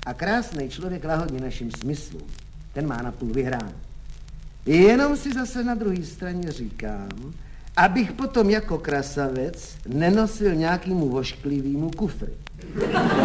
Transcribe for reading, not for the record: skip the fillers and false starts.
A krásný člověk lahodí našim smyslům. Ten má napůl vyhráno. Jenom si zase na druhé straně říkám, abych potom jako krasavec nenosil nějakému vošklivýmu kufry.